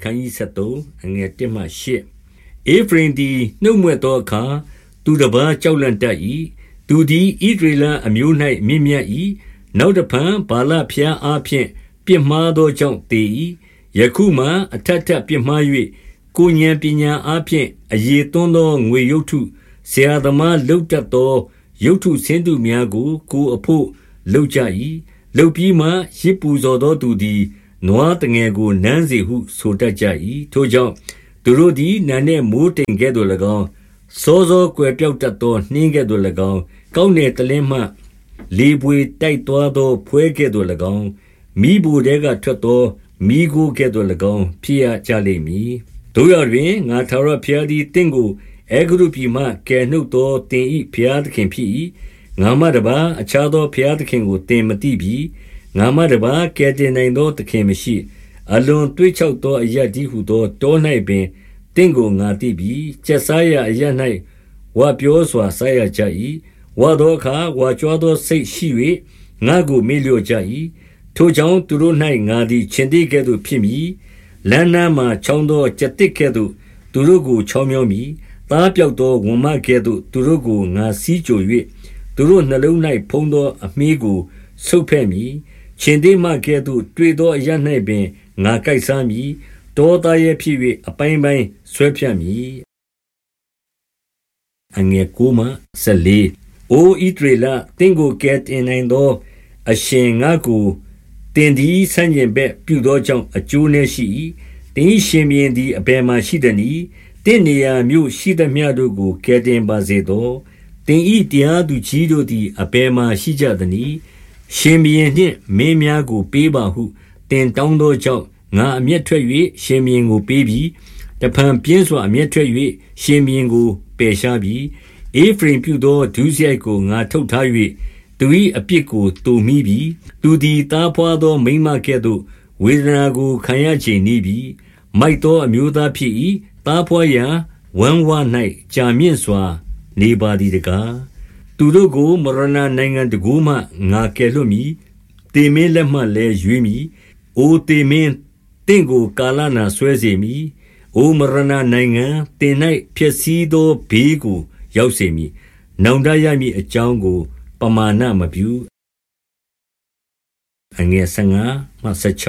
ခန်းကြီး73အငယ်1မှ8ဧဖရိမ်သည်နှုတ်မြွက်သောအခါသူတစ်ပါးကြောက်လန့်တတ်၏သူသည်ဣသရေလအမျိုး၌မြင့်မြတ်၏နောက်တစ်ဖန်ဗာလဖျားအားဖြင့်ပြစ်မှားသောကြောင့်တည်၏ယခုမှအထက်ထပ်ပြစ်မှား၍ကိုဉာဏ်ပညာအားဖြင့်အယေသွန်းသောငွေရုပ်ထုဆရာသမားလှုပ်တတ်သောရုပ်ထုဆင်းတုများကိုအဖို့လှုပ်ကြ၏လှုပ်ပြီးမှရစ်ပူဇော်သောသူသည်နွားတငယ်ကိုနမ်းစေဟုဆိုတတ်ကြ၏ထိုကြောင့်သူတို့သည်နန်းနှင့်မိုးတိမ်ကဲ့သို့၎င်းစောစောကွယ်ပြောက်တတ်သောနှင်းကဲ့သို့၎င်းကောင်းနယ်တလင်းမှလေပွေတိုက်သွားသောဖွဲကဲ့သို့၎င်းမိဘတဲကထွက်သောမိကိုကဲ့သို့၎င်းဖြစ်ရကြလိမ့်မည်တို့ရတွင်ငါထာဝရဘုရားသည်တင့်ကိုအေဂရုပြည်မှကယ်နှုတ်သောတင်ဤဘုရားသခင်ဖြစ်၏ငါမတပါအခြားသောဘုရားသခင်ကိုတင်မသိပြီငါမတပါကယ်တင်နိုင်သောသခင်မရှိအလွန်တွေးချောက်သောအရာဒီဟုသောတော၌ပင်တင့်ကိုငါသိပြီကျက်စားရအရာ၌ဝါပြောစွာစားရကြ၏ဝါသောအခါဝါကြွားသောစိတ်ရှိ၍ငါကိုမေ့လျော့ကြ၏ထိုကြောင့်သူတို့၌ငါသည်ခြင်တိကဲ့သို့ဖြစ်မည်လမ်းနားမှချောင်းသောကြက်တစ်ကဲ့သို့သူတို့ကိုချောင်းမြောင်းမည်သားပြောက်သောဝံမကဲ့သို့သူတို့ကိုငါစီးကြို၍သူတို့နှလုံး၌ဖုံးသောအမီးကိုဆုပ်ဖဲ့မည်ခြင်တိမကဲ့သို့တွေ့သောအရ၌ပင်ငါကိုက်စားမည်တောသားရဲ့ဖြစ်၍အပိုင်းပိုင်းဆွဲဖြတ်မည်အငယ်9မှ14အိုဣသရေလသင်ကိုကယ်တင်နိုင်သောအရှင်ငါကိုတင်သည်ဆန့်ကျင်ဘက်ပြုသောကြောင့်အကျိုးနည်းရှိ၏တင်ရှင်မြင်းသည်အဘယ်မှရှိသနည်းတင့်နေရာမြို့ရှိသမျှတို့ကိုကယ်တင်ပါစေသောတင်ဤတရားသူကြီးတို့သည်အဘယ်မှရှိကြသနည်းရှင်မြင်းနှင့်မင်းများကိုပေးပါဟုတင်တောင်းသောကြောင့်ငါအမျက်ထွက်၍ရှင်မြင်းကိုပေးပြီးတဖန်ပြင်းစွာအမျက်ထွက်၍ရှင်မြင်းကိုပယ်ရှားပြီးဧဖရိမ်ပြုသောဒုစရိုက်ကိုငါထုတ်ထား၍သူ၏အပြစ်ကိုတူမိပြီးသူသည်သားဖွာသောမိန်းမကဲ့သို့ဝေဒနာကိုခံရခြင်းနီးပြီးမိုက်သောအမျိုးသားဖြစ်၏သားဖွာရာဝမ်းဝ၌ကြာမြင့်စွာနေပါသည်တကားသူတို့ကိုမရဏနိုင်ငံတကူမှငါကယ်လွတ်မည်တေမင်းလက်မှလည်းရွေးမည်အိုတေမင်းတင့်ကိုကာလနာဆွဲစေမည်အိုမရဏနိုင်ငံတင်၌ဖြစ်စည်းသောဘေးကိုရောက်စေမည်နောင်တရမည်အကြောင်းကိုပမာဏမပြုအငယ်15မှ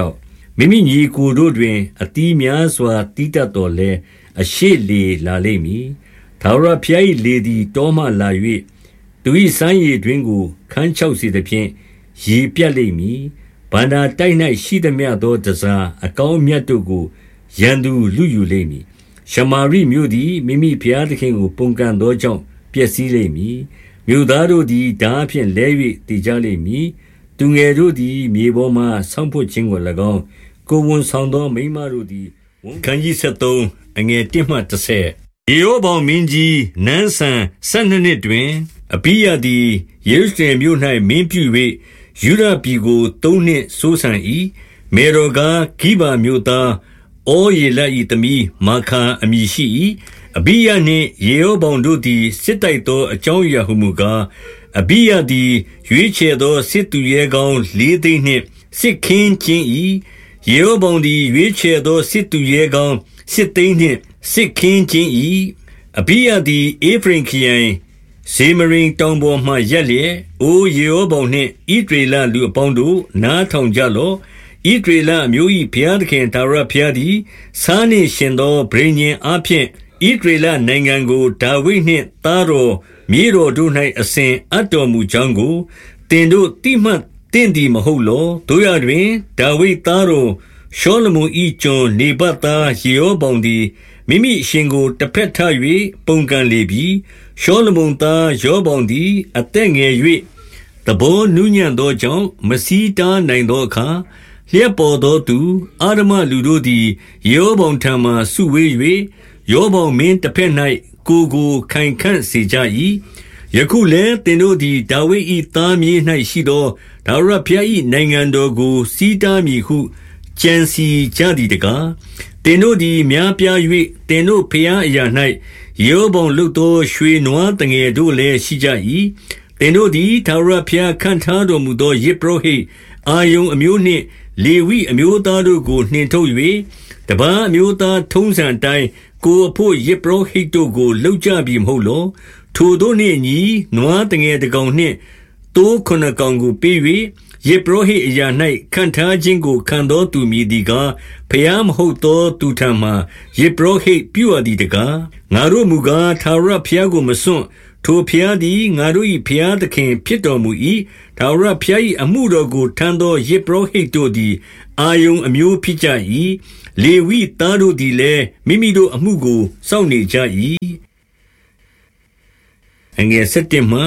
16မိမိညီကိုတို့တွင်အတီးများစွာတီးတတ်တော်လဲအရှိလေလာလိမ့်မည်ထာဝရဘုရား၏လေသည်တောမှလာ၍သူ၏စမ်းရည်တွင်ကိုခန်းချောက်စေသဖြင့်ရေပြတ်လိမ့်မည်ဗန္ဒာတိုက်၌ရှိသမျှသောတစားအကောင်းမြတ်တို့ကိုရန်သူလူယူလိမ့်မည်ရှမာရိမြို့သည်မိမိဘုရားသခင်ကိုပုန်ကန်သောကြောင့်ပျက်စီးလိမ့်မည်မြို့သားတို့သည်ဓာဖြင့်လဲ၍တည်ကြလိမ့်မည်သူငယ်တို့သည်မြေပေါ်မှဆောင်းဖွက်ခြင်းကို၎င်းကိုဝန်ဆောင်သောမိန်းမတို့သည်ခန်းကြီး73အငယ်1မှ10ယေရောဗောင်မင်းကြီးနန်းဆန်12နှစ်တွင်အဘိယသည်ယေရုရှလင်မြို့၌မင်းပြု၍ယူဒပြည်ကို3နှစ်စိုးစံ၏မေရောဂါဂိဗာမြို့သားဩယေလ၏သမီးမာခာအမည်ရှိ၏အဘိယနှင့်ယေရောဗောင်တို့သည်စစ်တိုက်သောအကြောင်းအရာဟုမူကားအဘိယသည်ရွေးချယ်သောစစ်သူရဲကောင်း4သိန်းနှင့်စစ်ခင်းခြင်း၏ယေရောဗောင်သည်ရွေးချယ်သောစစ်သူရဲကောင်း7သိန်းနှင့်စစ်ခင်းခြင်း၏အဘိယသည်ဧဖရိမ်ခရိုင်ဇေမရိမ်တောင်ပေါ်မှရက်လျက်အိုယေရောဗောင်နှင့်ဣသရေလလူအပေါင်းတို့နားထောင်ကြလော့ဣသရေလအမျိုး၏ဘုရားသခင်ထာဝရဘုရားသည်ဆားနှင့်ရှင်သောဗြိဉ္ဉ်အားဖြင့်ဣသရေလနိုင်ငံကိုဒါဝိဒ်နှင့်သားတော်မြေတော်တို့၌အစဉ်အပ်တော်မူကြောင်းကိုတင်တို့တိမှတ်သင့်သည်မဟုတ်လောတို့ရတွင်ဒါဝိဒ်သားတော်ရှောလမုန်၏ကျွန်နေဗတ်သားယေရောဗောင်သည်မိမိအရှင်ကိုတစ်ဖက်ထ၍ပုန်ကန်လေပြီရှောလမုန်သားယောဗောင်သည်အသက်ငယ်၍သဘောနူးညံ့သောကြောင့်မစီးတားနိုင်သောအခါလျက်ပေါ်သောသူအာရမလူတို့သည်ယေရောဗောင်ထံမှစုဝေး၍ယောဗောင်မင်းတစ်ဖက်၌ကိုခိုင်ခန့်စေကြ၏ယခုလည်းသင်တို့သည်ဒါဝိဒ်၏သားမြေ၌ရှိသောထာဝရဘုရား၏နိုင်ငံတော်ကိုစီးတားမည်ဟုကြံစီကြသည်တကားသင်တို့သည်များပြား၍သင်တို့ဘုရားအရာ၌ယေရောဗောင်လုသောရွှေနွားတငယ်တို့လည်းရှိကြ၏သင်တို့သည်ထာဝရဘုရားခန့်ထားတော်မူသောယဇ်ပုရောဟိတ်အာရုန်အမျိုးနှင့်လေဝိအမျိုးသားတို့ကိုနှင်ထုတ်၍တပန်းအမျိုးသားထုံးစံတိုင်းကိုအဖို့ယေဘရဟိတ်တို့ကိုလှုပ်ကြပြီမဟုတ်လောထိုတို့နှင့်ညီနွားတငယ်တကောင်နှင့်တိုးခုနှစ်ကောင်ကိုပေး၍ယေဘရဟိတ်အရာ၌ခံထားခြင်းကိုခံတော်သူမည်သည်ကားဖျားမဟုတ်သောသူထံမှယေဘရဟိတ်ပြုအပ်သည်တကားငါတို့မူကားထာဝရဘုရားကိုမစွန့်ထိုဘုရားသည်ငါတို့၏ဘုရားသခင်ဖြစ်တော်မူ၏ထာဝရဘုရား၏အမှုတော်ကိုထမ်းသောယေဘရဟိတ်တို့သည်အာယုန်အမျိုးဖြစ်ကြ၏လေဝိသားတို့သည်လည်းမိမိတို့အမှုကိုစောင့်နေကြ၏အငယ်7မှ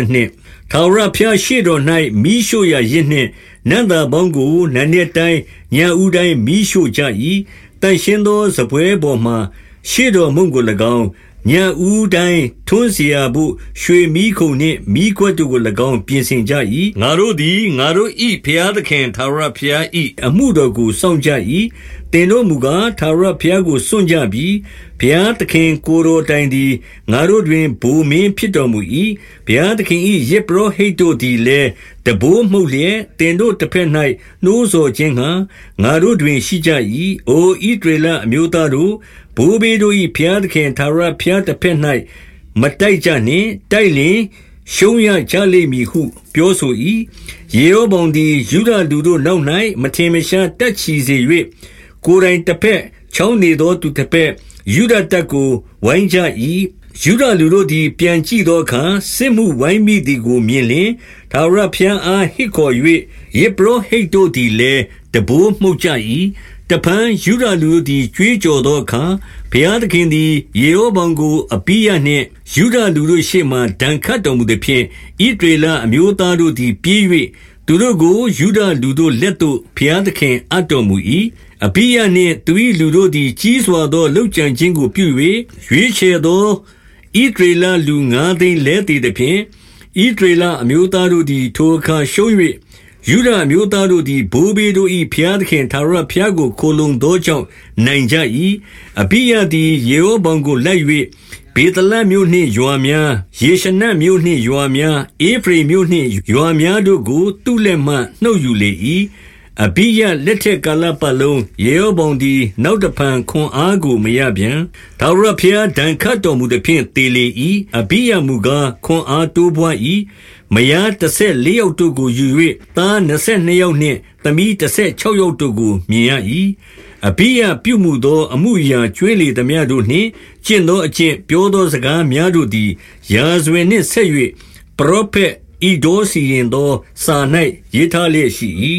22ထာဝရဘုရားရှေ့တော်၌မိရှို့ရာရစ်နှင့်နန္တာပေါင်းကိုနန်းနှစ်တိုင်းညဦးတိုင်းမိရှို့ကြ၏တန်ရှင်းသောစပွဲပေါ်မှရှေ့တော်မုံကို၎င်းညဦးတိုင်းထွန်းเสียဖို့ရွှေမီးခုံနှင့်မီးခွက်တို့ကို၎င်းပြင်ဆင်ကြ၏ငါတို့သည်ငါတို့၏ဘုရားသခင်ထာဝရဘုရား၏အမှုတော်ကိုစောင့်ကြ၏သင်တို့မူကားထာဝရဘုရားကိုစွန့်ကြပြီးဘုရားသခင်ကိုယ်တော်တိုင်သည်ငါတို့တွင်ဘိုးမင်းဖြစ်တော်မူ၏ဘုရားသခင်၏ယေဘရဟိတ်တို့သည်လည်းတဘိုးမှုတ်လျက်သင်တို့တစ်ဖက်၌နှိုးဆော်ခြင်းဟံငါတို့တွင်ရှိကြ၏အိုဣသရေလအမျိုးသားတို့ဘိုးဘေးတို့၏ဘုရားသခင်ထာဝရဘုရားတစ်ဖက်၌မတိုက်ကြနှင့်တိုက်လျင်ရှုံးရကြလိမ့်မည်ဟုပြောဆို၏ယေရောဗောင်သည်ယူဒလူတို့နောက်၌မထင်မရှားတက်ချီစေ၍ကိုယ်တိုင်တစ်ဖက်ချောင်းနေသောသူတစ်ဖက်ယူဒတပ်ကိုဝိုင်းကြ၏ယူဒလူတို့သည်ပြန်ကြည့်သောအခါစစ်မှုဝိုင်းမိသည်ကိုမြင်လျင်ထာဝရဘုရားအားဟစ်ခေါ်၍ယေဘရဟိတ်တို့သည်လည်းတဘိုးမှုတ်ကြ၏တပန်းယူဒလူတို့သည်ကြွေးကြော်သောအခါဘုရားသခင်သည်ယေရောဗောင်ကိုအဘိယနှင့်ယူဒလူတို့ရှေ့မှဒဏ်ခတ်တော်မူသည်ဖြင့်ဣသရေလအမျိုးသားတို့သည်ပြေး၍သူတို့ကိုယူဒလူတို့လက်သို့ဘုရားသခင်အပ်တော်မူ၏အဘိယနှင့်သူ၏လူတို့သည်ကြီးစွာသောလှုပ်ကြံခြင်းကိုပြု၍ရွေးချယ်သောဣသရေလလူ9သိန်းလဲတည်သည်ဖြင့်ဣသရေလအမျိုးသားတို့သည်ထိုအခါရှုံး၍ယူဒအမျိုးသားတို့သည်ဘိုးဘေးတို့၏ဘုရားသခင်ထာဝရဘုရားကိုခိုလှုံသောကြောင့်နိုင်ကြ၏အဘိယသည်ယေရောဗောင်ကိုလိုက်၍ဘေသလမြို့နှင့်ရွာများယေရှနမြို့နှင့်ရွာများအေဖရိမြို့နှင့်ရွာများတို့ကိုသူ့လက်မှနှုတ်ယူလေ၏အဘိယလက်ထက်ကာလပတ်လုံးယေရောဗောင်သည်နောက်တဖန်ခွန်အားကိုမရပြန်ထာဝရဘုရားဒဏ်ခတ်တော်မူသည်ဖြင့်သေလေ၏အဘိယမူကားခွန်အားတိုးပွား၏မယား14ယောက်တို့ကိုယူ၍သား22ယောက်နှင့်သမီး16ယောက်တို့ကိုမြင်ရ၏အဘိယပြုမှုသောအမှုရာကျွေးလေသမျှတို့နှင့်ကျင့်သောအကျင့်ပြောသောစကားများတို့သည်ရာဇဝင်နှင့်ဆက်၍ပရောဖက်ဣဒိုစီရင်သောစာ၌ရေးထားလျက်ရှိ၏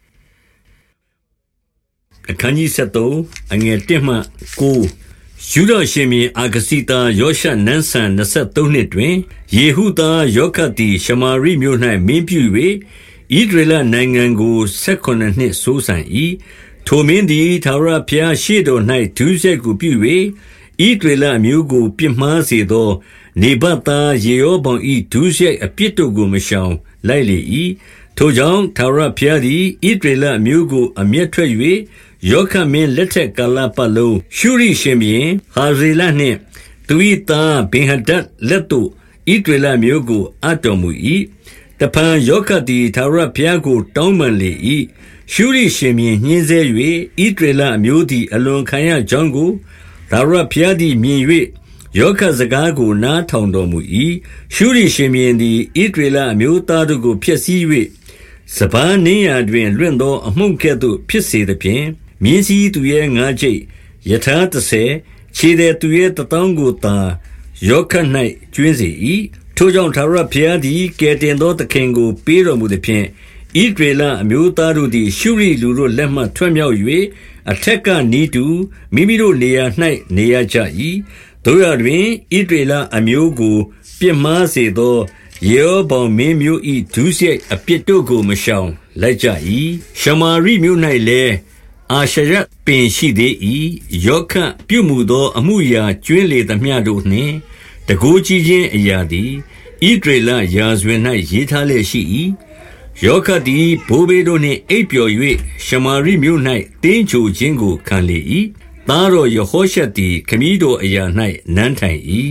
အခန်းကြီး73အငယ်1မှ9ယူဒရှင်ဘုရင်အာဂစိသားယောရှနန်းစံ23နှစ်တွင်ယေဟုသားယောခတ်သည်ရှမာရိမြို့၌မင်းပြု၍ဣသရေလနိုင်ငံကို18နှစ်စိုးစံ၏ထိုမင်းသည်ထာဝရဘုရားရှေ့တော်၌ဒုစရိုက်ကိုပြု၍ဣသရေလအမျိုးကိုပြစ်မှားစေသောနေဗတ်သားယေရောဗောင်၏ဒုစရိုက်အပြစ်တို့ကိုမရှောင်လိုက်လေ၏ထိုကြောင့်ထာဝရဘုရားသည်ဣသရေလအမျိုးကိုအမျက်ထွက်၍ယောခတ်မင်းလက်ထက်ကာလပတ်လုံးရှုရိရှင်ဘုရင်ဟာဇေလနှင့်သူ၏သားဗင်္ဟာဒတ်လက်သို့ဣသရေလမျိုးကိုအပ်တော်မူ၏တဖန်ယောခတ်သည်ထာဝရဘုရားကိုတောင်းပန်လေ၏ရှုရိရှင်ဘုရင်ညှင်းဆဲ၍ဣသရေလအမျိုးသည်အလွန်ခံရကြောင်းကိုထာဝရဘုရားသည်မြင်၍ယောခတ်စကားကိုနားထောင်တော်မူ၏ရှုရိရှင်ဘုရင်သည်ဣသရေလအမျိုးသားတို့ကိုဖျက်ဆီး၍စပါးနင်းရာတွင်လွင့်သောအမှုန့်ကဲ့သို့ဖြစ်စေသဖြင့်မြင်းစည်းသူရဲ့9ကျိတ်ယထာ30ခြေသည်သူရဲ့1000ကိုသာယောခတ်၌ကျွင်းစေ၏ထိုကြောင့်ထာဝရဘုရားသည်ကယ်တင်သောသခင်ကိုပေးတော်မူသည်ဖြင့်ဣသရေလအမျိုးသားတို့သည်ရှုရိလူတို့လက်မှထွက်မြောက်၍အထက်ကနီးတူမိမိတို့နေရာ၌နေရကြ၏တို့ရတွင်ဣသရေလအမျိုးကိုပြစ်မှားစေသောယေရောဗောင်မင်းမျိုး၏ဒုစရိုက်အပြစ်တို့ကိုမရှောင်လိုက်ကြ၏ရှမာရိမြို့၌လည်းအာရှရပင်ရှိသေး၏ယောခတ်ပြုမှုသောအမှုရာကျွင်းလေသမျှတို့နှင့်တကိုးကြီးခြင်းအရာသည်ဣသရေလရာဇဝင်၌ရေးထားလျက်ရှိ၏ယောခတ်သည်ဘိုးဘေးတို့နှင့်အိပ်ပျော်၍ရှမာရိမြို့၌တင်းချိုခြင်းကိုခံလေ၏သားတော်ယဟောရှသည်ခမည်းတော်အရာ၌နန်းထိုင်၏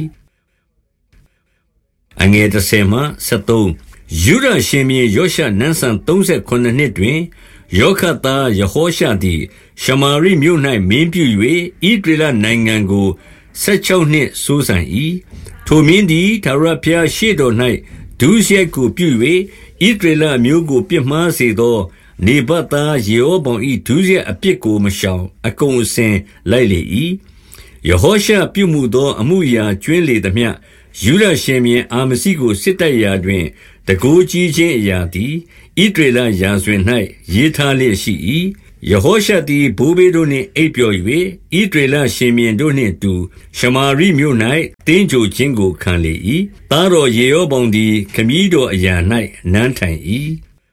အငယ်10မှ73ယုဒရှင်ဘုရင်ယောရှနန်းစံ39နှစ်တွင်ယောခတ်သားယဟောရှသည်ရှမာရိမြို့၌မင်းပြု၍ဣသရေလနိုင်ငံကို16နှစ်စိုးစံ၏ထိုမင်းသည်ထာဝရဘုရားရှေ့တော်၌ဒုစရိုက်ကိုပြု၍ဣသရေလမျိုးကိုပြစ်မှားစေသောနေဗတ်သားယေဟောဗောင်၏ဒုစရိုက်အပြစ်ကိုမရှောင်အကုန်အစင်လိုက်လေ၏ယဟောရှပြုမှုသောအမှုရာကျွင်းလေသမျှယူဒရှင်မြင်အာမစီကိုစစ်တိုက်ရာတွင်တကိုးကြီးခြင်းအရာသည်ဣသရေလရာဇဝင်၌ရေးထားလျက်ရှိ၏ယဟောရှသည်ဘိုးဘေးတို့နှင့်အိပ်ပျော်၍ဣသရေလရှင်မြင်တို့နှင့်တူရှမာရိမြို့၌တင်းကြိုခြင်းကိုခံလေ၏သားတော်ယေရောဗောင်သည်ခမည်းတော်အရာ၌နန်းထိုင်၏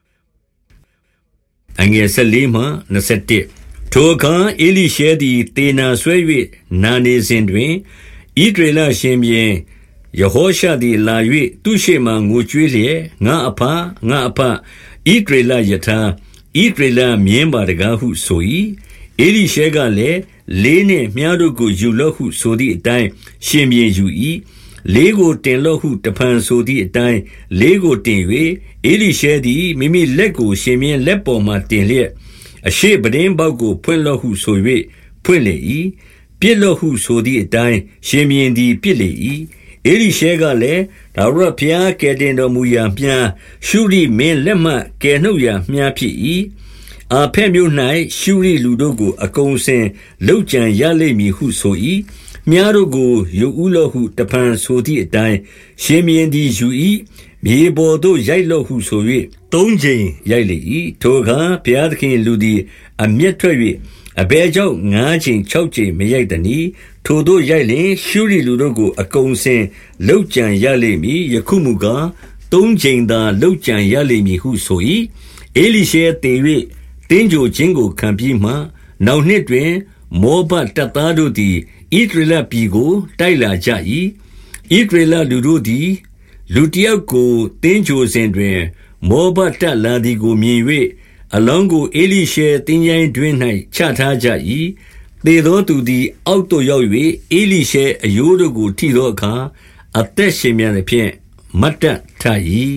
အငယ်14မှ21ထိုအခါအေလိရှဲသည်တေနာဆွဲ၍နာနေစဉ်တွင်ဣသရေလရှင်ပြန်ယဟောရှသည်လာ၍သူရှိမှငိုကြွေးလျက်ငါအဖဣသရေလယထာဣသရေလမြင်းပါတကားဟုဆို၏အေလိရှဲကလည်းလေးနှင့်မြားတို့ကိုယူလော့ဟုဆိုသည့်အတိုင်းရှင်ပြန်ယူ၏လေးကိုတင်လော့ဟုတဖန်ဆိုသည့်အတိုင်းလေးကိုတင်၍အေလိရှဲသည်မိမိလက်ကိုရှင်ပြန်လက်ပေါ်မှတင်လျက်အရှိပဒင်းပေါက်ကိုဖွင့်လော့ဟုဆို၍ဖွင့်လေ၏ပြစ်လော့ဟုဆိုသည့်အတိုင်းရှင်ပြန်သည်ပြစ်လေ၏အေလိရှဲကလည်းထာဝရဘုရားကယ်တင်တော်မူရာမြှားရှုရိမင်းလက်မှကယ်နှုတ်ရာမြှားဖြစ်၏အာဖက်မြို့၌ရှုရိလူတို့ကိုအကုန်စင်လှုပ်ကြံရလိမ့်မည်ဟုဆို၏မြှားတို့ကိုယူဥလော့ဟုတဖန်ဆိုသည့်အတိုင်းရှင်မြင်းသည်ယူ၏မြေပေါ်သို့ရိုက်လော့ဟုဆို၍3ကြိမ်ရိုက်လေ၏ထိုအခါဘုရားသခင်လူသည်အမျက်ထွက်၍အဘဲကြောင့်9ကြိမ်6ကြိမ်မရိုက်သနည်းထိုတို့ရိုက်လျင်ရှုရိလူတို့ကိုအကုန်စင်လှုပ်ကြံရလိမ့်မည်ယခုမူကား3ကြိမ်သာလှုပ်ကြံရလိမ့်မည်ဟုဆို၏အေလိရှဲတည်၍တင်းကြိုခြင်းကိုခံပြီးမှနောက်နှစ်တွင်မောဘတပ်သားတို့သည်ဣသရေလပြည်ကိုတိုက်လာကြ၏ဣသရေလလူတို့သည်လူတယောက်ကိုတင်းကြိုစဉ်တွင်မောဘတပ်လာသည်ကိုမြင်၍အလောင်းကိုအေလိရှဲတင်းကြိုင်းတွင်၌ချထားကြ၏သေသောသူသည်အောက်သို့ရောက်၍အေလိရှဲအယိုးတို့ကိုထိသောအခါအသက်ရှင်ပြန်သဖြင့်မတ်တတ်ထ၏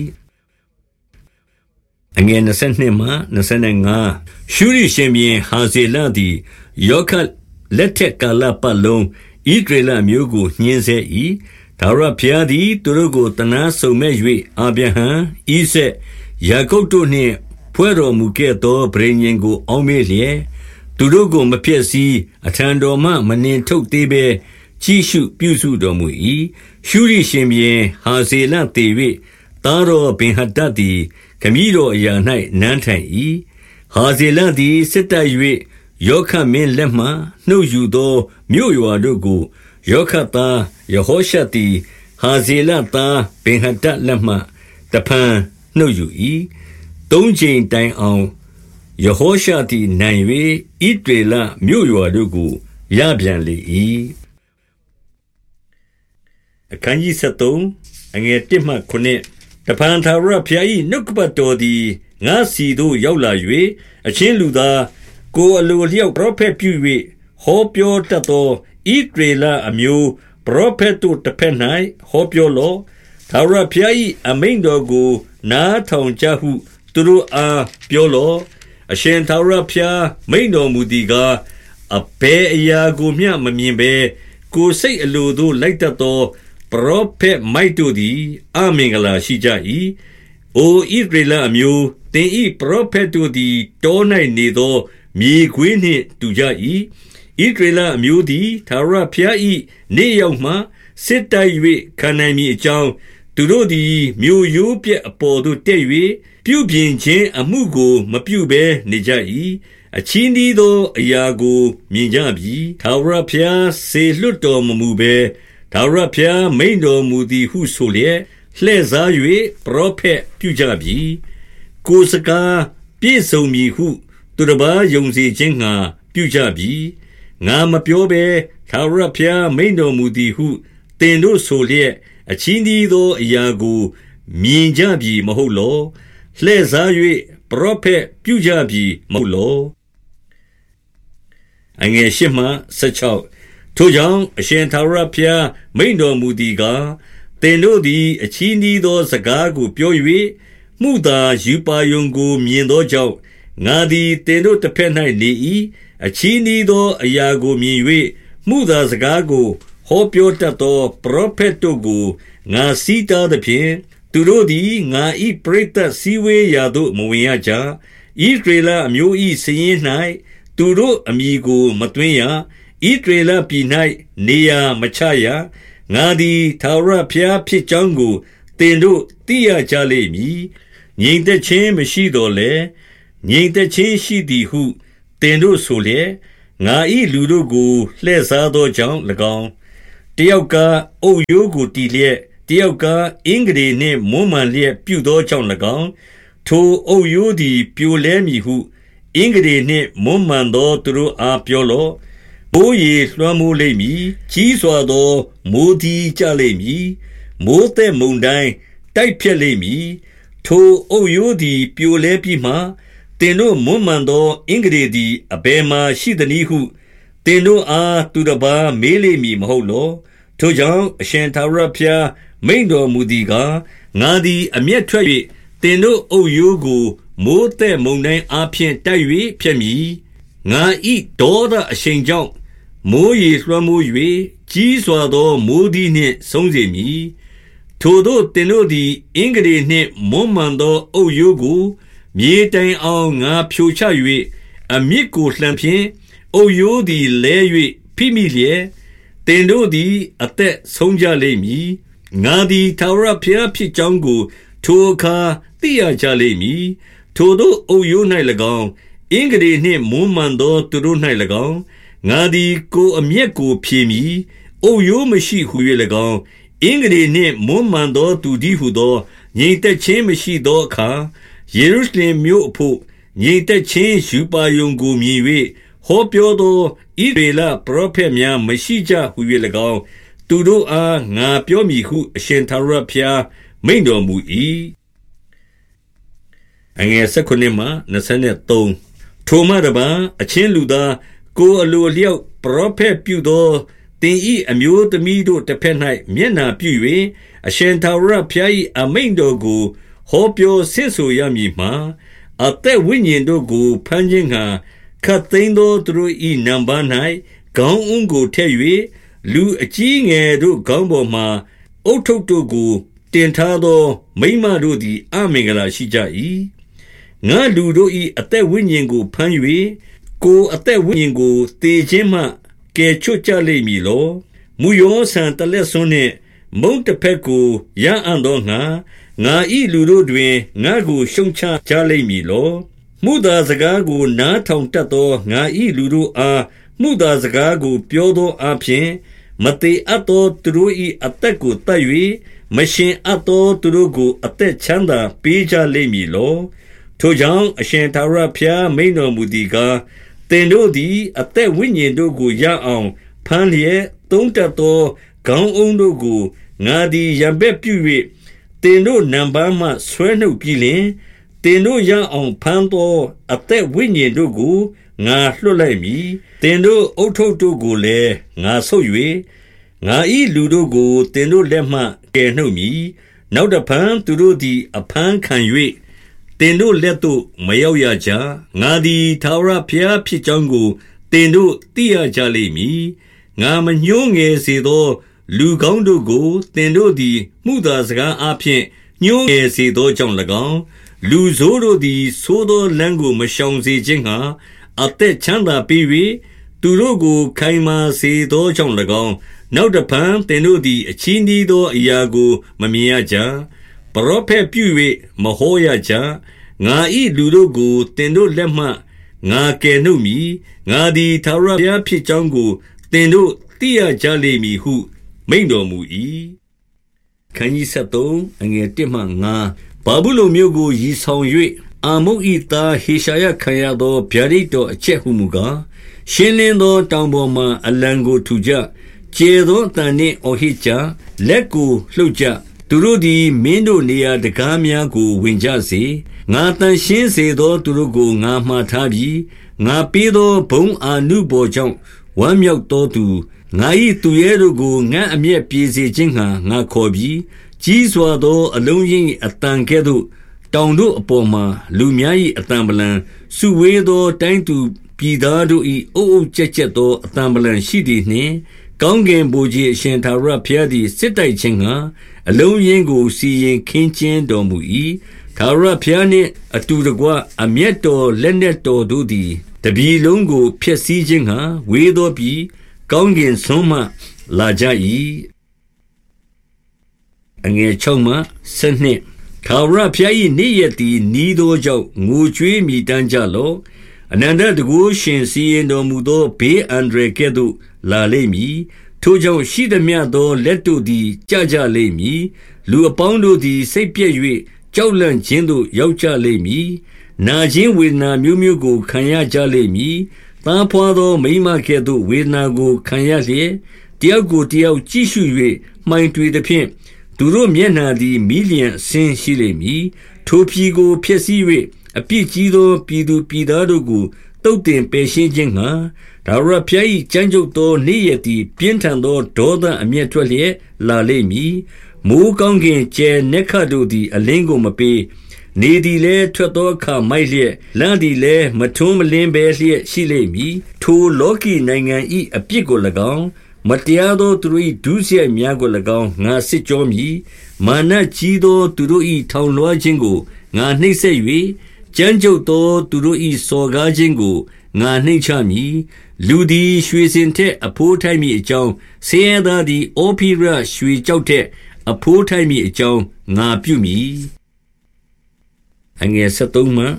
အငယ်22မှ25ရှုရိရှင်ပြန်ဟာဇေလသည်ယောခတ်လက်ထက်ကာလပတ်လုံးဣသရေလမျိုးကိုညှင်းဆဲ၏ထာဝရဘုရားသည်သူတို့ကိုတနာဆုံမဲ့၍အာဗြဟံဣဇက်ယာကုပ်တို့နှင့်ဖွဲ့တော်မူခဲ့သောဗြိဉ္ဉ်ကိုအောက်မေ့လျက်သူတို့ကိုမဖျက်ဆီးအထံတော်မှမနှင်ထုတ်သေးဘဲကြည့်ရှုပြုစုတော်မူ၏ရှုရိရှင်ပြန်ဟာဇေလတည်၍သားတော်ဗင်ဟဒတ်သည်ခမည်းတော်အရာ၌နန်းထိုင်၏ဟာဇေလသည်စစ်တိုက်၍ယောခတ်မင်းလက်မှနှုတ်ယူသောမြို့ရွာတို့ကိုယောခတ်သားယဟောရှသည်ဟာဇေလသားဗင်ဟဒတ်လက်မှတဖန်နှုတ်ယူ၏3ကြိမ်တိုင်အောင်ယဟောရှသည်နိုင်၍ဣသရေလမြို့ရွာတို့ကိုရပြန်လေ၏အခန်းကြီး73အငယ်1မှ9တဖန်ထာဝရဘုရား၏နှုတ်ကပတ်တော်သည်ငါစီသို့ရောက်လာ၍အချင်းလူသားကိုအလိုလျောက်ပရောဖက်ပြု၍ဟောပြောတတ်သောဣသရေလအမျိုးပရောဖက်တို့တစ်ဖက်၌ဟောပြောလော့ထာဝရဘုရား၏အမိန့်တော်ကိုနားထောင်ကြဟုသူတို့အားပြောလော့အရှင်ထာဝရဘုရားမိန့်တော်မူသည်ကားအဘယ်အရာကိုမျှမမြင်ဘဲကိုယ်စိတ်အလိုသို့လိုက်တတ်သောပရောဖက်မိုက်တို့သည်အမင်္ဂလာရှိကြ၏အိုဣသရေလအမျိုးသင်၏ပရောဖက်တို့သည်တော၌နေသောမြေခွေးနှင့်တူကြ၏ဣသရေလအမျိုးသည်ထာဝရဘုရား၏နေ့ရောက်မှစစ်တိုက်၍ခံနိုင်မည်အကြောင်းသူတို့သည်မြို့ရိုးပြက်အပေါ်သို့တက်၍ပြုပြင်ခြင်းအမှုကိုမပြုဘဲနေကြ၏အချည်းနှီးသောအရာကိုမြင်ကြပြီထာဝရဘုရားစေလွတ်တော်မမူဘဲထာဝရဘုရားမိန့်တော်မူသည်ဟုဆိုလျက်လှည့်စား၍ပရောဖက်ပြုကြပြီကိုယ်စကားပြည့်စုံမည်ဟုသူတစ်ပါးယုံစေခြင်းငှာပြုကြပြီငါမပြောဘဲထာဝရဘုရားမိန့်တော်မူသည်ဟုသင်တို့ဆိုလျက်အချည်းနှီးသောအရာကိုမြင်ကြပြီမဟုတ်လောလှည့်စား၍ပရောဖက်ပြုကြပြီမဟုတ်လောအငယ်8မှ16ထိုကြောင့်အရှင်ထာဝရဘုရားမိန့်တော်မူသည်ကားသင်တို့သည်အချည်းနှီးသောစကားကိုပြော၍မှုသာယူပါယုံကိုမြင်သောကြောင့်ငါသည်သင်တို့တစ်ဖက်၌နေ၏အချီးနှီးသောအရာကိုမြင်၍မှုသာစကားကိုဟောပြောတတ်သောပရောဖက်တို့ကိုငါစီးတားသဖြင့်သူတို့သည်ငါ၏ပရိသတ်စည်းဝေးရာသို့မဝင်ရကြဣသရေလအမျိုး၏စည်ရင်၌သူတို့အမည်ကိုမသွင်းရဣသရေလပြည်၌နေရာမချရငါသည်ထာဝရဘုရားဖြစ်ကြောင်းကိုသင်တို့သိရကြလိမ့်မည်ငြိမ်သက်ခြင်းမရှိတော်လဲငြိမ်သက်ခြင်းရှိသည်ဟုသင်တို့ဆိုလျက်ငါ၏လူတို့ကိုလှည့်စားသောကြောင့်၎င်းတယောက်ကအုတ်ရိုးကိုတီလျက်တယောက်ကအင်္ဂရေနှင့်မွမ်းမံလျက်ပြုသောကြောင့်၎င်းထိုအုတ်ရိုးသည်ပြိုလဲမည်ဟုအင်္ဂရေနှင့်မွမ်းမံသောသူတို့အားပြောလော့မိုးရေလွှမ်းမိုးလိမ့်မည်ကြီးစွာသောမိုးသည်ကျလိမ့်မည်မိုးသက်မုန်တိုင်းတိုက်ဖြတ်လိမ့်မည်ထိုအုတ်ရိုးသည်ပြိုလဲပြီးမှသင်တို့မွမ်းမံသောအင်္ဂရေသည်အဘယ်မှရှိသနည်းဟုသင်တို့အားသူတစ်ပါးမေးလိမ့်မည်မဟုတ်လောထိုကြောင့်အရှင်ထာဝရဘုရားမိန့်တော်မူသည်ကားငါသည်အမျက်ထွက်၍သင်တို့အုတ်ရိုးကိုမိုးသက်မုန်တိုင်းအားဖြင့်တိုက်၍ဖျက်မည်ငါဤဒေါသအရှိန်ကြောင့်မိုးရေလွှမ်းမိုး၍ကြီးစွာသောမိုးသည်နှင့်ဆုံးစေမည်ထိုသို့သင်တို့သည်အင်္ဂရေနှင့်မွမ်းမံသောအုတ်ရိုးကိုမြေတိုင်အောင်ငါဖြိုချ၍အမြစ်ကိုလှန်ဖြင့်အုတ်ရိုးသည်လဲ၍ဖိမိလျက်သင်တို့သည်အသက်ဆုံးကြလိမ့်မည်ငါသည်ထာဝရဘုရားဖြစ်ကြောင်းကိုထိုအခါသိရကြလိမ့်မည်ထိုသို့အုတ်ရိုး၌၎င်းအင်္ဂရေနှင့်မွမ်းမံသောသူတို့၌၎င်းငါသည်ကိုယ်အမျက်ကိုဖြေမည်အုတ်ရိုးမရှိဟု၍၎င်းအင်္ဂရေနှင့်မွမ်းမံသောသူသည်ဟုသောငြိမ်သက်ခြင်းမရှိသောအခါယေရုရှလင်မြို့အဖို့ငြိမ်သက်ခြင်းယူပါယုံကိုမြင်၍ဟောပြောသောဣသရေလပရောဖက်များမရှိကြဟု၍၎င်းသူတို့အားငါပြောမည်ဟုအရှင်ထာဝရဘုရားမိန့်တော်မူ၏အငယ်19မှ23ထိုမှတပါအချင်းလူသားကိုအလိုလျောက်ပရောဖက်ပြုသောသင်၏အမျိုးသမီးတို့တစ်ဖက်၌မျက်နှာပြု၍အရှင်ထာဝရဘုရား၏အမိန့်တော်ကိုဟောပြောဆင့်ဆိုရမည်မှာအသက်ဝိညာဉ်တို့ကိုဖမ်းခြင်းငှာခတ်သိမ်းသောသူတို့၏နံပါး၌ခေါင်းအုံးကိုထည့်၍လူအကြီးငယ်တို့ခေါင်းပေါ်မှအုတ်ထုပ်တို့ကိုတင်ထားသောမိန်းမတို့သည်အမင်္ဂလာရှိကြ၏ငါလူတို့၏အသက်ဝိညာဉ်ကိုဖမ်း၍ကိုအသက်ဝိညာဉ်ကိုတေခြင်းမှကယ်ချွတ်ကြလိမ့်မည်လောမူယောဆန်တလက်ဆွန်းနှင့်မုံတစ်ဖက်ကိုရအံ့သောငါငါဤလူတို့တွင်ငါကိုရှုံချကြလိမ့်မည်လောမှုသာစကားကိုနားထောင်တတ်သောငါဤလူတို့အားမှုသာစကားကိုပြောသောအဖြစ်မတေအပ်သောသူတို့၏အသက်ကိုတတ်၍မရှင်အပ်သောသူတို့ကိုအသက်ချမ်းသာပေးကြလိမ့်မည်လောထိုကြောင့်အရှင်ထာဝရဘုရားမိန့်တော်မူသည်ကားသင်တို့သည်အသက်ဝိညာဉ်တို့ကိုရအောင်ဖမ်းလျက်သုံးတတ်သောခေါင်းအုံးတို့ကိုငါသည်ရံပက်ပြု၍သင်တို့နံပါးမှဆွဲနှုတ်ပြီးလျှင်သင်တို့ရအောင်ဖမ်းသောအသက်ဝိညာဉ်တို့ကိုငါလွှတ်လိုက်မည်သင်တို့အုတ်ထုပ်တို့ကိုလည်းငါဆုပ်၍ငါ၏လူတို့ကိုသင်တို့လက်မှကယ်နှုတ်မည်နောက်တဖန်သူတို့သည်အဖမ်းခံ၍သင်တို့လက်သို့မရောက်ရကြငါသည်ထာဝရဘုရားဖြစ်ကြောင်းကိုသင်တို့သိရကြလိမ့်မည်ငါမညှိုးငယ်စေသောလူကောင်းတို့ကိုသင်တို့သည်မှုသာစကားအားဖြင့်ညှိုးငယ်စေသောကြောင့်၎င်းလူဆိုးတို့သည်သိုးသောလမ်းကိုမရှောင်စေခြင်းငှာအသက်ချမ်းသာပေး၍သူတို့ကိုခိုင်မာစေသောကြောင့်၎င်းနောက်တဖန်သင်တို့သည်အချီးနှီးသောအရာကိုမမြင်ရကြပရောဖက်ပြု၍မဟောရကြငါ၏လူတို့ကိုသင်တို့လက်မှငါကယ်နှုတ်မည်ငါသည်ထာဝရဘုရားဖြစ်ကြောင်းကိုသင်တို့သိရကြလိမ့်မည်ဟုမိန့်တော်မူ၏ခန်းကြီး73အငယ်1မှ5ဘာဘူးလုံမြို့ကိုရည်ဆောင်၍အာမုတ်၏သားဟေရှာယခံရသောဗျာဒိတ်တော်အချက်ဟုမူကားရှင်းလင်းသောတောင်ပေါ်မှအလံကိုထူကြကျေသောအတန်နှင့်အော်ဟစ်ကြလက်ကိုလှုပ်ကြသူတို့သည်မင်းတို့နေရာတကားများကိုဝင်ကြစေငါတန်ရှင်းစေသောသူတို့ကိုငါမှားထားပြီးငါပေးသောဘုံအာနုဘော်ကြောင့်ဝမ်းမြောက်သောသူငါ၏သူရဲတို့ကိုငါအမျက်ပြေစေခြင်းငှာငါခေါ်ပြီးကြီးစွာသောအလုံးရင်းအတန်ကဲ့သို့တောင်တို့အပေါ်မှာလူများ၏အတံပလံစုဝေးသောတိုင်းသူပြည်သားတို့၏အုပ်အုပ်ကျက်ကျက်သောအတံပလံရှိသည်နှင့်ကောင်းကင်ဘုရားအရှင်ထာဝရဘုရားသည်စစ်တိုက်ခြင်းငှာအလုံးရင်းကိုစီရင်ခင်းကျင်းတော်မူ၏ထာဝရဘုရားနှင့်အတူတကွအမျက်တော်လက်နက်တော်တို့သည်တပြည်လုံးကိုဖျက်ဆီးခြင်းငှာဝေသောပြည်ကောင်းကင်ဆွမ်းမှလာကြ၏အငယ်6မှ12ထာဝရဘုရား၏နေ့ရက်သည်နီးသောကြောင့်ငိုကြွေးမြည်တမ်းကြလော့အနန္တတကုရှင်စီရင်တော်မူသောဘေးအန္တရာယ်ကဲ့သို့လာလိမ့်မည်ထိုကြောင့်ရှိသမျှသောလက်တို့သည်ကြကြလိမ့်မည်လူအပေါင်းတို့သည်စိတ်ပြည့်၍ကြောက်လန့်ခြင်းသို့ရောက်ကြလိမ့်မည်နာခြင်းဝေဒနာမျိုးမျိုးကိုခံရကြလိမ့်မည်သားဖွာသောမိန်းမကဲ့သို့ဝေဒနာကိုခံရလျက်တယောက်ကိုတယောက်ကြည့်ရှု၍မှိုင်တွေသဖြင့်သူတို့မျက်နှာသည်မီးလျံအစင်းရှိလိမ့်မည်ထိုပြည်ကိုဖျက်ဆီး၍အပြစ်ကြီးသောပြည်သူပြည်သားတို့ကိုတုတ်တင်ပယ်ရှင်းခြင်းငှာထာဝရဘုရား၏ကြမ်းကြုတ်သောနေ့ရက်သည်ပြင်းထန်သောဒေါသအမျက်ထွက်လျက်လာလိမ့်မည်မိုးကောင်းကင်ကျယ်နက်ခတ်တို့သည်အလင်းကိုမပေးနေသည်လည်းထွက်သောအခါမိုက်လျက်လမ်းသည်လည်းမထွန်းမလင်းဘဲလျက်ရှိလိမ့်မည်ထိုလောကီနိုင်ငံ၏အပြစ်ကို၎င်းမတရားသောသူတို့၏ဒုစရိုက်များကို၎င်းငါစစ်ကြောမည်မာနကြီးသောသူတို့၏ထောင်လွှားခြင်းကိုငါနှိပ်စက်၍ကြမ်းကြုတ်သောသူတို့၏စော်ကားခြင်းကိုငါနှိမ့်ချမည်လူသည်ရွှေစင်ထက်အဖိုးထိုက်မည်အကြောင်းဆင်းရဲသားသည်အောဖိရရွှေကြောက်ထက်အဖိုးထိုက်မည်အကြောင်းငါပြုမည်အငယ်73မှ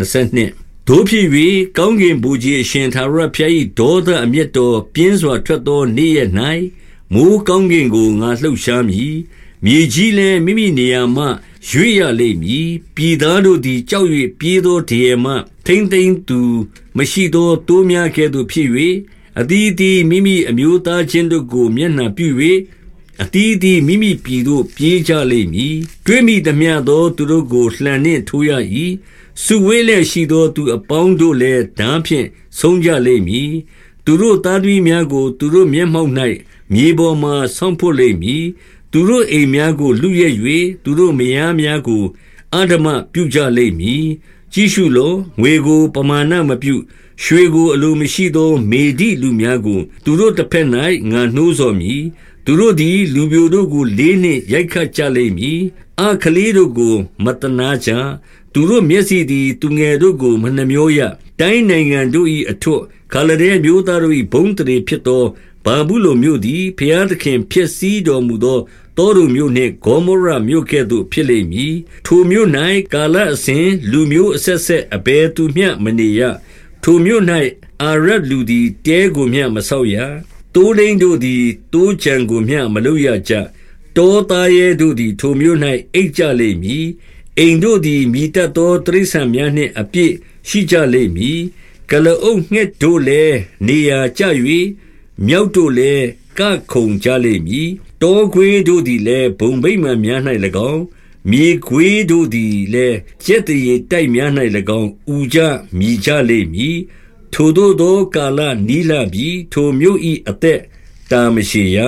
22တို့ဖြစ်၍ကောင်းကင်ဘုရားအရှင်ထာဝရဘုရား၏ဒေါသအမျက်တော်ပြင်းစွာထွက်သောနေ့ရက်၌မိုးကောင်းကင်ကိုငါလှုပ်ရှားမည်မြေကြီးလည်းမိမိနေရာမှရွေ့ရလိမ့်မည်ပြည်သားတို့သည်ကြောက်၍ပြေးသောတရေမှထိမ့်သိမ့်သူမရှိသောတိုးများကဲ့သို့ဖြစ်၍အသီးသီးမိမိအမျိုးသားချင်းတို့ကိုမျက်နှာပြု၍အသီးသီးမိမိပြည်သို့ပြေးကြလိမ့်မည်တွေးမိသမျှသောသူတို့ကိုလှန်နှင့်ထိုးရ၏စုဝေးလျက်ရှိသောသူအပေါင်းတို့လည်းဓာဖြင့်ဆုံးကြလိမ့်မည်သူတို့သားသမီးများကိုသူတို့မျက်မှောက်၌မြေပေါ်မှဆောင်းဖို့လိမ့်မည်သူတို့အိမ်များကိုလူရက်၍သူတို့မယားများကိုအဓမ္မပြုကြလိမ့်မည်ကြည့်ရှုလောငွေကိုပမာဏမပြုရွှေကိုအလိုမရှိသောမေဒိလူများကိုသူတို့တစ်ဖက်၌ငါနှိုးဆော်မည်သူတို့သည်လူပြိုတို့ကိုလေးနှင့်ရိုက်ခတ်ကြလိမ့်မည်အခလေးတို့ကိုမတနာကြသူတို့မျက်စိသည်သူငယ်တို့ကိုမနှမျောရတိုင်းနိုင်ငံတို့၏အထွတ်ခါလဒဲမျိုးသားတို့၏ဘုံတရေဖြစ်သောဘာဘူးလိုမြို့သည်ဖျားသခင်ဖြစ်စည်းတော်မူသောတောတို့မြို့နှင့်ဂေါမောရမြို့ကဲ့သို့ဖြစ်လိမ့်မည်ထိုမြို့၌ကာလအစဉ်လူမျိုးအဆက်ဆက်အဘယ်သူမျှမနေရထိုမြို့၌အာရတ်လူသည်တဲကိုမျှမဆောက်ရတိုးလိန်တို့သည်တိုးချံကိုမျှမလုပ်ရကြတောသားရဲတို့သည်ထိုမြို့၌အိတ်ကြလိမ့်မည်အိမ်တို့သည်မြည်တတ်သောတိရစ္ဆာန်များနှင့်အပြည့်ရှိကြလိမ့်မည်ကလအုပ်ငှက်တို့လည်းနေရာကျ၍မြောက်တို့လည်းကခုန်ကြလိမ့်မည်တောခွေးတို့သည်လည်းဘုံဗိမာန်များ၌၎င်းမြေခွေးတို့သည်လည်းကျက်တရေတိုက်များ၌၎င်းဥကြမြည်ကြလိမ့်မည်ထိုတို့သောကာလနီးလာပြီထိုမြို့၏အသက်တာမရှိရ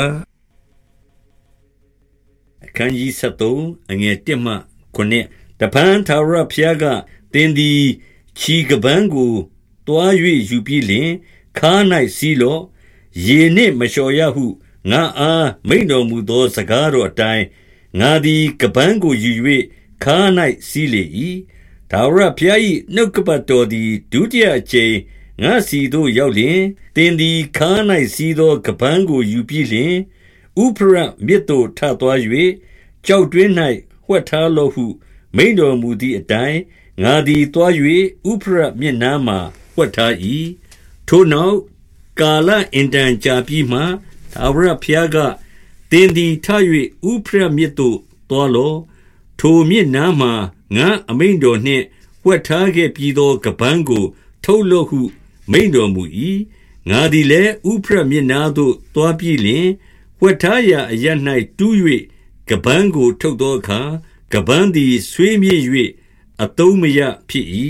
အခန်းကြီး73အငယ်1မှ9တပန်းထာဝရဘုရားကသင်သည်ခြီကပန်းကိုတွား၍ယူပြီးလျှင်ခါ၌စီးလော့ရေနှင့်မလျှော်ရဟုငါအားမိန့်တော်မူသောစကားတော်အတိုင်းငါသည်ကပန်းကိုယူ၍ခါ၌စီးလေ၏ထာဝရဘုရား၏နှုတ်ကပတ်တော်သည်ဒုတိယအကြိမ်ငါစီသို့ရောက်လျင်သင်သည်ခါ၌စီးသောကပန်းကိုယူပြီးလျှင်ဥဖရမြစ်သို့ထသွား၍ကြောက်တွင်း၌ဝှက်ထားလော့ဟုမိန့်တော်မူသည့်အတိုင်းငါသည်သွား၍ဥဖရမြစ်နားမှဝှက်ထား၏ထိုနောက်ကာလအင်တန်ကြာပြီးမှထာဝရဘုရားကသင်သည်ထ၍ဥဖရမြစ်သို့သွားလော့ထိုမြစ်နားမှငါအမိန့်တော်နှင့်ဝှက်ထားခဲ့ပြီးသောကပန်းကိုထုတ်လော့ဟုမိန့်တော်မူ၏ငါသည်လည်းဥဖရမြစ်နားသို့သွားပြီးလျှင်ဝှက်ထားရာအရပ်၌တူး၍ကပန်းကိုထုတ်သောအခါကပန်းသည်ဆွေးမြေ့၍အသုံးမရဖြစ်၏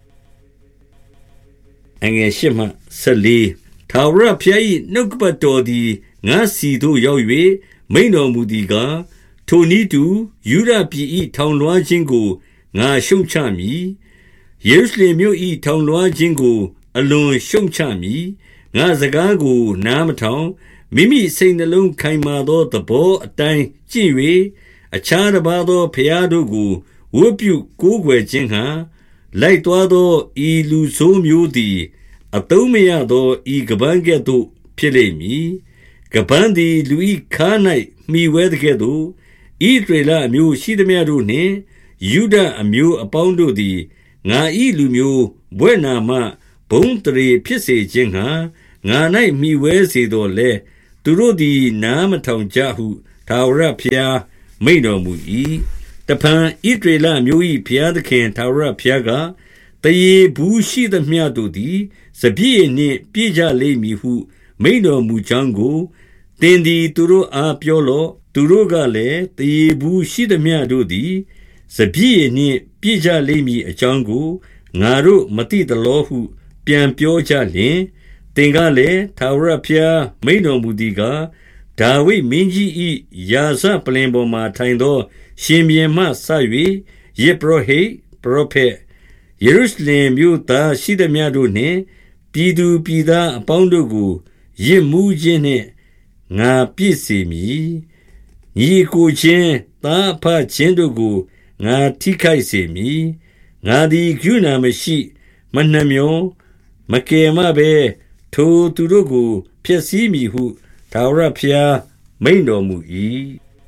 အငယ်8မှ14ထာဝရဘုရား၏နှုတ်ကပတ်တော်သည်ငါစီသို့ရောက်၍မိန့်တော်မူသည်ကားထိုနည်းတူယုဒပြည်၏ထောင်လွှားခြင်းကိုငါရှုံချမည်ယေရုရှလင်မြို့၏ထောင်လွှားခြင်းကိုအလွန်ရှုံချမည်ငါစကားကိုနားမထောင်မိမိစိတ်နှလုံးခိုင်မာသောသဘောအတိုင်းကျင့်၍အခြားတစ်ပါးသောဘုရားတို့ကိုဝတ်ပြုကိုးကွယ်ခြင်းဟာလိုက်သွားသောဤလူဆိုးမျိုးသည်အသုံးမရသောဤကပန်းကဲ့သို့ဖြစ်လိမ့်မည်ကပန်းသည်လူ၏ခါ၌မှီဝဲတဲ့ကဲ့သို့ဣသရေလအမျိုးရှိသမျှတို့နှင့်ယုဒအမျိုးအပေါင်းတို့သည်ငါ၏လူမျိုးဘွဲ့နာမဘုံတရေဖြစ်စေခြင်းဟာငါ၌မှီဝဲစေတော်လဲသူတို့သည်နားမထောင်ကြဟုထာဝရဘုရားမိန့်တော်မူ၏တဖန်ဣသရေလမျိုး၏ဘုရားသခင်ထာဝရဘုရားကတရေဘူးရှိသမျှတို့သည်စပြည့်နှင့်ပြည့်ကြလိမ့်မည်ဟုမိန့်တော်မူကြောင်းကိုသင်သည်သူတို့အားပြောလော့သူတို့ကလည်းတရေဘူးရှိသမျှတို့သည်စပြည့်နှင့်ပြည့်ကြလိမ့်မည်အကြောင်းကိုငါတို့မသိသလောဟုပြန်ပြောကြလျင်သင်ကလည်းထာဝရဘုရားမိန့်တော်မူသည်ကားဒါဝိဒ်မင်းကြီး၏ယာဇပလင်ပေါ်မှထိုင်သောရှင်ဘုရင်မှစ၍ယေဘရဟိတ်ပရောဖက်ယေရုရှလင်မြို့သားရှိသမျှတို့နှင့်ပြည်သူပြည်သားအပေါင်းတို့ကိုယစ်မူးခြင်းနှင့်ငါပြည့်စေမည်ညီကိုချင်းသားဖချင်းတို့ကိုငါထိခိုက်စေမည်ငါသည်ကရုဏာမရှိမနှမျောမကယ်မဘဲထိုသူတို့ကိုဖျက်ဆီးမည်ဟုထာဝရဘုရားမိန့်တော်မူ၏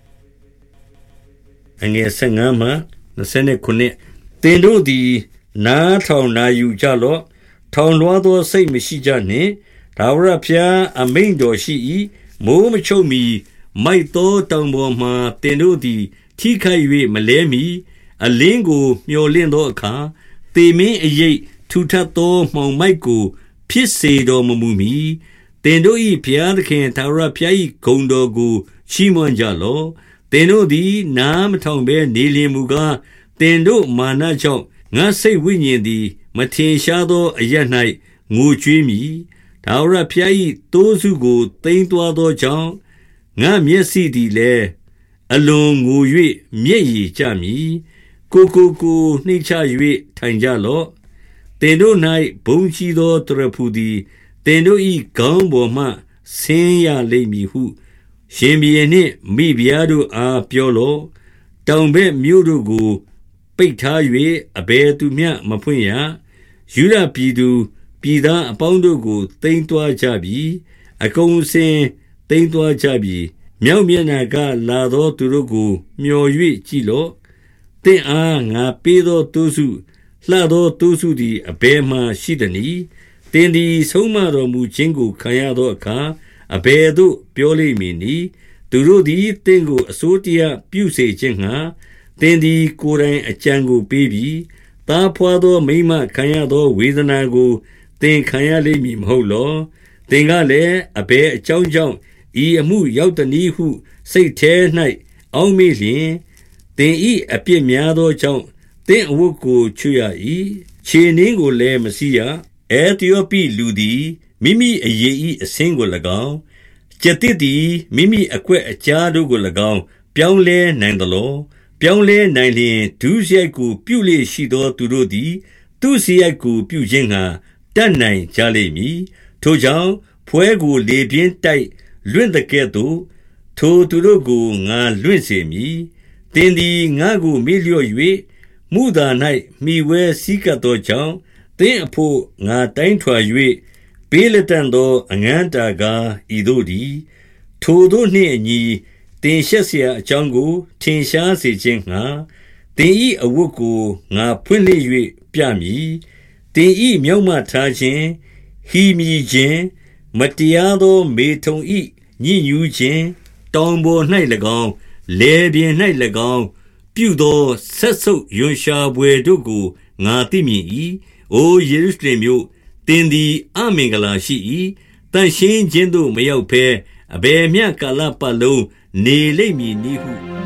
အငယ်15မှ29သင်တို့သည်နားထောင်နာယူကြလော့ထောင်လွှားသောစိတ်မရှိကြနှင့်ထာဝရဘုရားအမိန့်တော်ရှိ၏မိုးမချုပ်မီမိုက်သောတောင်ပေါ်မှသင်တို့သည်ထိခိုက်၍မလဲမီအလင်းကိုမျှော်လင့်သောအခါသေမင်းအရိပ်ထူထပ်သောမှောင်မိုက်ကိုဖြစ်စေတော်မမူမီသင်တို့၏ဘုရားသခင်ထာဝရဘုရား၏ဂုဏ်တော်ကိုချီးမွမ်းကြလော့သင်တို့သည်နားမထောင်ဘဲနေလျင်မူကားသင်တို့မာနကြောင့်ငါစိတ်ဝိညာဉ်သည်မထင်ရှားသောအရပ်၌ငိုကြွေးမည်ထာဝရဘုရား၏သိုးစုကိုသိမ်းသွားသောကြောင့်ငါမျက်စိသည်လည်းအလွန်ငို၍မျက်ရည်ကျမည်ကိုနှိမ့်ချ၍ထိုင်ကြလော့သင်တို့၌ဘုန်းကြီးသောတရဖူသည်သင်တို့၏ခေါင်းပေါ်မှဆင်းရလိမ့်မည်ဟုရှင်ဘုရင်နှင့်မိဖုရားတို့အားပြောလော့တောင်ဘက်မြို့တို့ကိုပိတ်ထား၍အဘယ်သူမျှမဖွင့်ရယုဒပြည်သူပြည်သားအပေါင်းတို့ကိုသိမ်းသွားကြပြီအကုန်အစင်သိမ်းသွားကြပြီမြောက်မျက်နှာကလာသောသူတို့ကိုမျှော်၍ကြည့်လော့သင်အားငါပေးသောသိုးစုလှသောသိုးစုသည်အဘယ်မှရှိသနည်းသင်သည်ဆုံးမတော်မူခြင်းကိုခံရသောအခါအဘယ်သို့ပြောလိမ့်မည်နည်းသူတို့သည်သင်ကိုအစိုးတရားပြုစေခြင်းငှာသင်သည်ကိုယ်တိုင်အကြံကိုပေးပြီးသားဖွာသောမိန်းမခံရသောဝေဒနာကိုသင်ခံရလိမ့်မည်မဟုတ်လောသင်ကလည်းအဘယ်အကြောင်းကြောင့်ဤအမှုရောက်တနည်းဟုစိတ်ထဲ၌အောက်မေ့လျင်သင်၏အပြစ်များသောကြောင့်သင်အဝတ်ကိုချွတ်ရ၏ခြေနှင်းကိုလည်းမစီးရအဲသယောပိလူသည်မိမိအရေး၏အဆင်းကို၎င်းကျက်တစ်သည်မိမိအကွက်အကြားတို့ကို၎င်းပြောင်းလဲနိုင်သလောပြောင်းလဲနိုင်လျင်ဒုစရိုက်ကိုပြုလေရှိသောသူတို့သည်သူစရိုက်ကိုပြုခြင်းငှာတတ်နိုင်ကြလိမ့်မည်ထိုကြောင့်ဖွဲကိုလေပြင်းတိုက်လွင့်တဲ့ကဲ့သို့ထိုသူတို့ကိုငါလွင့်စေမည်သင်သည်ငါကိုမေ့လျော့၍မုသာ၌မိဝဲစည်းကပ်သောကြောင့်သင်အဖို့ငါတိုင်းထွာ၍ပေးလက်တန်သောအငန်းတာကားဤတို့သည်ထိုတို့နှင့်အညီသင်ရှက်เสียအကြောင်းကိုထင်ရှားစေခြင်းငှာသင်၏အဝတ်ကိုငါဖွင့်လှစ်၍ပြမည်သင်၏မြောက်မထားခြင်းဟီမြည်ခြင်းမတရားသောမေထုံ၏ညှဉ်းညူးခြင်းတောင်ပေါ်၌၎င်းလေပြင်၌၎င်းပြုသောဆက်ဆုပ်ယွန်ရှာပွေတို့ကိုငါသိမြင်၏အိုယေရုရှလင်မြို့သင်သည်အမင်္ဂလာရှိ၏တန်ရှင်းခြင်းသို့မရောက်ဘဲအဘယ်မျှကာလပတ်လုံးနေလိမ့်မည်နည်းဟု